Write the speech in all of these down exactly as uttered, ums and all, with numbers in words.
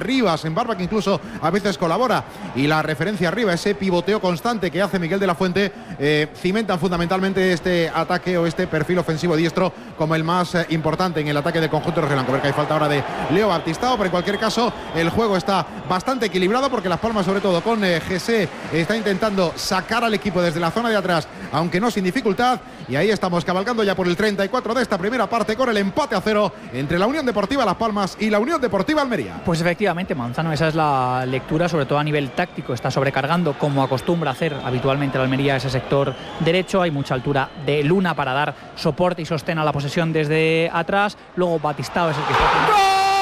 Rivas en barba, que incluso a veces colabora, y la referencia arriba, ese pivoteo constante que hace Miguel de la Fuente, eh, cimentan fundamentalmente este ataque o este perfil ofensivo diestro como el más eh, importante en el ataque del conjunto rojiblanco. Ver que hay falta ahora de Leo Baptistao, pero en cualquier caso el juego está bastante equilibrado, porque Las Palmas, sobre todo con eh, G S, está intentando sacar al equipo desde la zona de atrás, aunque no sin dificultad, y ahí estamos cabalgando ya por el treinta y cuatro de esta primera parte con el empate a cero entre la Unión Deportiva Las Palmas y la Unión Deportiva Almería. Pues efectivamente, Manzano, esa es la lectura, sobre todo a nivel táctico. Está sobrecargando, como acostumbra hacer habitualmente la Almería, ese sector derecho. Hay mucha altura de Luna para dar soporte y sostén a la posesión desde atrás. Luego Baptistao es el que está haciendo...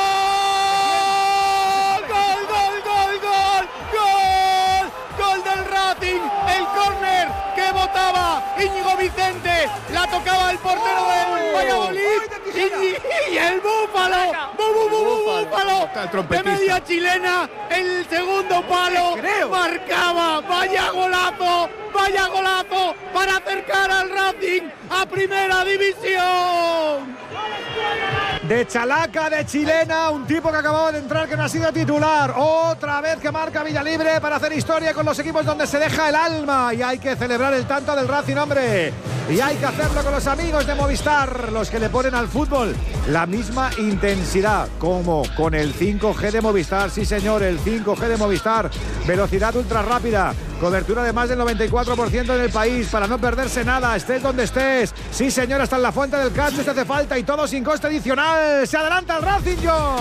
Íñigo Vicente, la tocaba el portero del Valladolid y, y el búfalo, bú, bú, bú, bú, búfalo de media chilena, el segundo palo, marcaba, vaya golazo, vaya golazo para acercar al Racing a primera división. De chalaca, de chilena, un tipo que acababa de entrar que no ha sido titular. Otra vez que marca Villalibre para hacer historia con los equipos donde se deja el alma. Y hay que celebrar el tanto del Racing, hombre. Y hay que hacerlo con los amigos de Movistar, los que le ponen al fútbol la misma intensidad, como con el cinco G de Movistar. Sí, señor, el cinco G de Movistar. Velocidad ultra rápida. Cobertura de más del noventa y cuatro por ciento en el país para no perderse nada, estés donde estés. Sí, señor, hasta en la fuente del Cacho te hace falta y todo sin coste adicional. Se adelanta el Racing,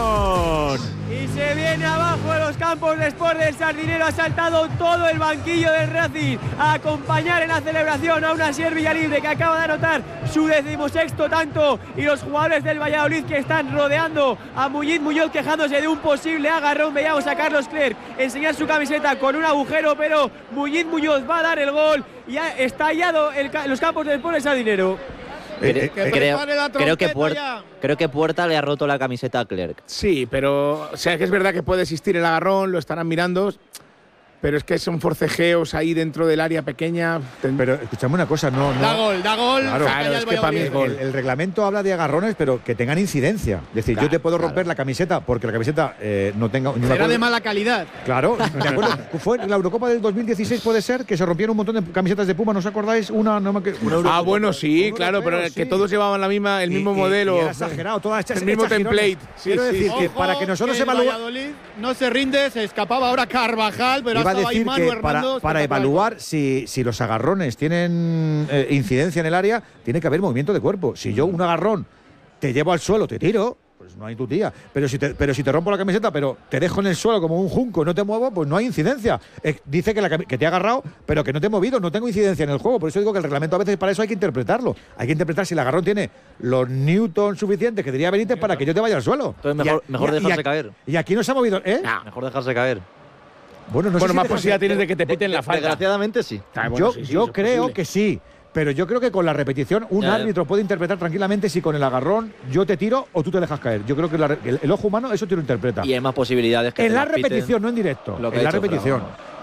John. Y se viene abajo de los campos de Sport del Sardinero. Ha saltado todo el banquillo del Racing a acompañar en la celebración a un Asier Villalibre que acaba de anotar su decimosexto tanto, y los jugadores del Valladolid que están rodeando a Muñiz Muñoz quejándose de un posible agarrón. Veíamos a Carlos Clerc enseñar su camiseta con un agujero, pero Muñiz Muñoz va a dar el gol y ha estallado el, los campos del Sport del Sardinero. Eh, eh, creo, creo, que Puerta, creo que Puerta le ha roto la camiseta a Clerc. Sí, pero o sea que es verdad que puede existir el agarrón, lo estarán mirando, pero es que son forcejeos ahí dentro del área pequeña. Pero escuchame una cosa, no, no. Da gol, da gol. Claro, claro, es que para mí es gol. El, el reglamento habla de agarrones, pero que tengan incidencia. Es decir, claro, yo te puedo romper claro. la camiseta porque la camiseta eh, no tenga. No Era de mala calidad. Claro, ¿te acuerdas? Fue en la Eurocopa del dos mil dieciséis, puede ser, que se rompieron un montón de camisetas de Puma, ¿no os acordáis? Una, no me una Ah, bueno, sí, claro, pero sí. que todos llevaban la misma, el mismo y, modelo. Y era exagerado, todas el mismo template. Sí, Quiero sí. decir Ojo, que para que nosotros que evaluemos. Valladolid no se rinde, se escapaba ahora Carvajal, pero iba ha estado ahí Manu Hernández. Para, para evaluar si, si los agarrones tienen eh, incidencia en el área, tiene que haber movimiento de cuerpo. Si yo un agarrón te llevo al suelo, te tiro, pues no hay tu tía. Pero si te, pero si te rompo la camiseta, pero te dejo en el suelo como un junco y no te muevo, pues no hay incidencia. Eh, dice que, la, que te ha agarrado, pero que no te he movido, no tengo incidencia en el juego. Por eso digo que el reglamento a veces para eso hay que interpretarlo. Hay que interpretar si el agarrón tiene los newtons suficientes que diría Benítez para que yo te vaya al suelo. Entonces mejor, y a, mejor y a, dejarse y a, caer. Y aquí no se ha movido, ¿eh? Nah, mejor dejarse caer. Bueno, no bueno sé más si posibilidad tienes de que te piten la falta. Desgraciadamente sí. Ah, bueno, yo sí, sí, yo creo posible. que sí, pero yo creo que con la repetición un ya, árbitro puede interpretar tranquilamente si con el agarrón yo te tiro o tú te dejas caer. Yo creo que la, el, el ojo humano eso te lo interpreta. Y hay más posibilidades que en la piten, repetición, no en directo. En la repetición.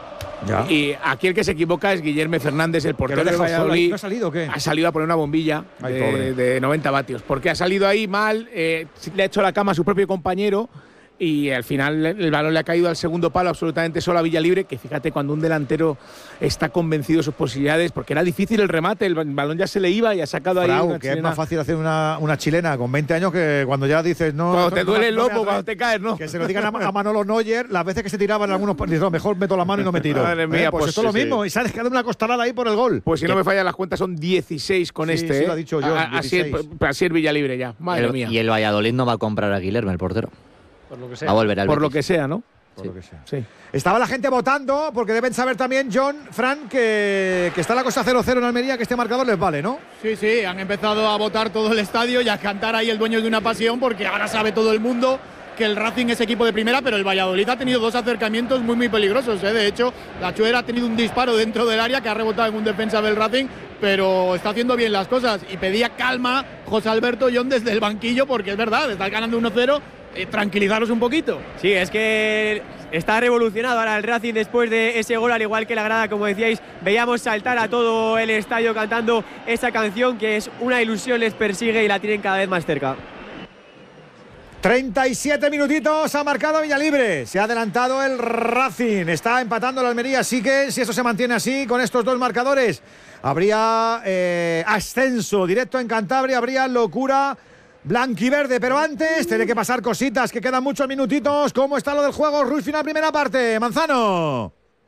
Ya. Y aquí el que se equivoca es Guillermo Fernández, el portero de Valladolid. ¿No ha salido o qué? Ha salido a poner una bombilla Ay, de, de noventa vatios. Porque ha salido ahí mal, eh, le ha hecho la cama a su propio compañero. Y al final el balón le ha caído al segundo palo absolutamente solo a Villalibre, que fíjate cuando un delantero está convencido de sus posibilidades, porque era difícil el remate, el balón ya se le iba y ha sacado Frau, ahí una que chilena. Es más fácil hacer una, una chilena con veinte años que cuando ya dices no. Cuando no, te no, duele no, el lomo, no cuando te caes, ¿no? Que se lo digan a, a Manolo Neuer, las veces que se tiraban algunos partidos, mejor meto la mano y no me tiro. Madre mía, eh, pues, pues esto sí, es lo mismo, sí. y sales quedando una costalada ahí por el gol. Pues si no me fallan las cuentas son dieciséis con sí, este, sí, ¿eh? lo ha dicho yo. Así es, así es Villalibre ya, madre el, mía. Y el Valladolid no va a comprar a Guillermo, el portero. Por lo que sea. Va a volver al Por Betis. lo que sea, ¿no? Por sí. lo que sea. Sí. Estaba la gente votando, porque deben saber también, John, Fran, que, que está la cosa cero cero en Almería, que este marcador les vale, ¿no? Sí, sí, han empezado a votar todo el estadio y a cantar ahí el dueño de una pasión, porque ahora sabe todo el mundo que el Racing es equipo de primera, pero el Valladolid ha tenido dos acercamientos muy, muy peligrosos, ¿eh? De hecho, la Chuera ha tenido un disparo dentro del área que ha rebotado en un defensa del Racing, pero está haciendo bien las cosas. Y pedía calma José Alberto John desde el banquillo, porque es verdad, está ganando uno cero. Eh, tranquilizaros un poquito. Sí, es que está revolucionado ahora el Racing después de ese gol, al igual que la grada, como decíais, veíamos saltar a todo el estadio cantando esa canción que es una ilusión, les persigue y la tienen cada vez más cerca. treinta y siete minutitos ha marcado Villalibre. Se ha adelantado el Racing. Está empatando el Almería. Así que si eso se mantiene así, con estos dos marcadores, habría eh, ascenso directo en Cantabria. Habría locura blanquiverde. Pero antes tiene que pasar cositas, que quedan muchos minutitos. ¿Cómo está lo del juego? Ruiz final primera parte. Manzano.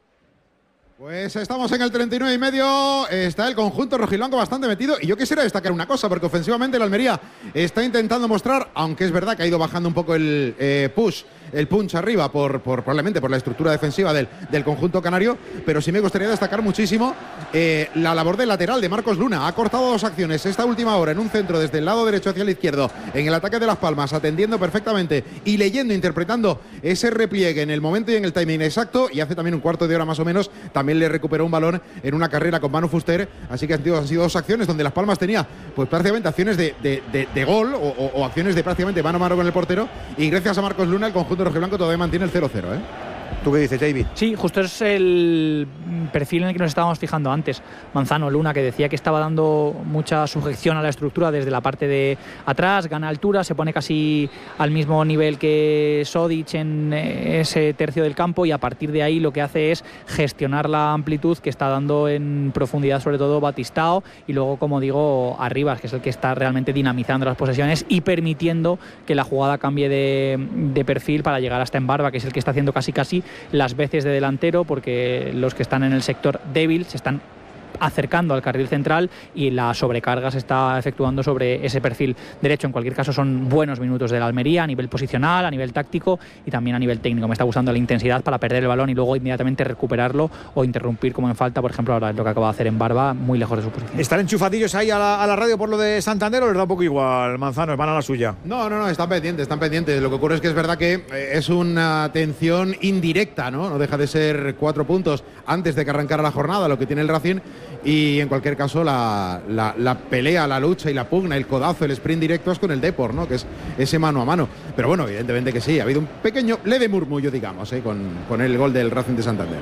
Pues estamos en el treinta y nueve y medio, está el conjunto rojiblanco bastante metido y yo quisiera destacar una cosa, porque ofensivamente el Almería está intentando mostrar, aunque es verdad que ha ido bajando un poco el eh, push, el punch arriba por, por probablemente por la estructura defensiva del, del conjunto canario, pero sí me gustaría destacar muchísimo eh, la labor del lateral de Marcos Luna. Ha cortado dos acciones esta última hora en un centro desde el lado derecho hacia el izquierdo, en el ataque de Las Palmas, atendiendo perfectamente y leyendo, interpretando ese repliegue en el momento y en el timing exacto, y hace también un cuarto de hora más o menos también le recuperó un balón en una carrera con Manu Fuster, así que han sido, han sido dos acciones donde Las Palmas tenía pues prácticamente acciones de, de, de, de gol o, o, o acciones de prácticamente mano a mano con el portero, y gracias a Marcos Luna el conjunto rojiblanco todavía mantiene el cero cero, ¿eh? ¿Tú qué dices, David? Sí, justo es el perfil en el que nos estábamos fijando antes. Manzano, Luna, que decía que estaba dando mucha sujeción a la estructura desde la parte de atrás, gana altura, se pone casi al mismo nivel que Sodic en ese tercio del campo, y a partir de ahí lo que hace es gestionar la amplitud que está dando en profundidad, sobre todo Batistao, y luego, como digo, Arribas, que es el que está realmente dinamizando las posesiones y permitiendo que la jugada cambie de, de perfil para llegar hasta Embarba, que es el que está haciendo casi casi las veces de delantero, porque los que están en el sector débil se están acercando al carril central y la sobrecarga se está efectuando sobre ese perfil derecho. En cualquier caso, son buenos minutos de la Almería a nivel posicional, a nivel táctico y también a nivel técnico. Me está gustando la intensidad para perder el balón y luego inmediatamente recuperarlo o interrumpir como en falta, por ejemplo, ahora es lo que acaba de hacer en Barba, muy lejos de su posición. ¿Están enchufadillos ahí a la, a la radio por lo de Santander o les da un poco igual, Manzano? Van a la suya. No, no, no, están pendientes, están pendientes. Lo que ocurre es que es verdad que eh, es una atención indirecta, ¿no? No deja de ser cuatro puntos antes de que arrancara la jornada, lo que tiene el Racing. Y en cualquier caso la, la, la pelea, la lucha y la pugna, el codazo, el sprint directo es con el Depor, ¿no? Que es ese mano a mano. Pero bueno, evidentemente que sí, ha habido un pequeño leve murmullo, digamos, ¿eh? con, con el gol del Racing de Santander.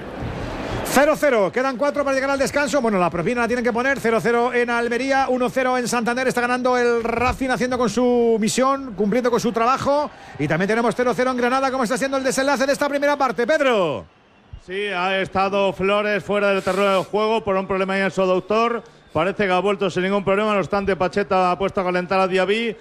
cero cero, quedan cuatro para llegar al descanso. Bueno, la propina la tienen que poner. cero cero en Almería, uno cero en Santander. Está ganando el Racing, haciendo con su misión, cumpliendo con su trabajo. Y también tenemos cero cero en Granada. ¿Cómo está siendo el desenlace de esta primera parte, Pedro? Sí, ha estado Flores fuera del terreno del juego por un problema en su doctor. Parece que ha vuelto sin ningún problema. No obstante, Pacheta ha puesto a calentar a Diaby.